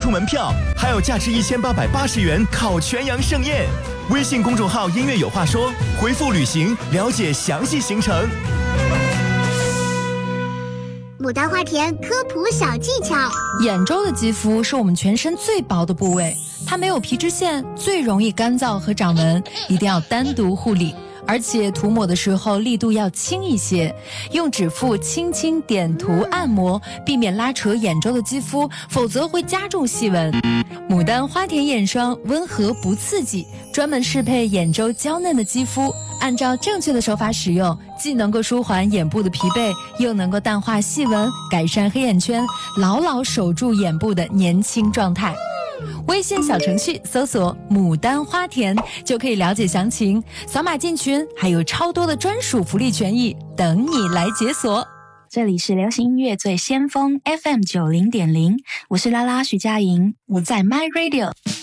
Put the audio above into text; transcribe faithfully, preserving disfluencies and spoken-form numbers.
出门票，还有价值一千八百八十元烤全羊盛宴。微信公众号音乐有话说，回复旅行了解详细行程。 牡丹花田科普小技巧： 眼周的肌肤是我们全身最薄的部位，它没有皮脂腺，最容易干燥和长纹，一定要单独护理。而且涂抹的时候力度要轻一些，用指腹轻轻点涂按摩，避免拉扯眼周的肌肤，否则会加重细纹。牡丹花田眼霜温和不刺激，专门适配眼周娇嫩的肌肤，按照正确的手法使用，既能够舒缓眼部的疲惫，又能够淡化细纹，改善黑眼圈，牢牢守住眼部的年轻状态。微信小程序搜索牡丹花田就可以了解详情，扫码进群还有超多的专属福利权益等你来解锁。 这里是流行音乐最先锋 F M 九零点零，我是拉拉徐佳莹，我在 My Radio。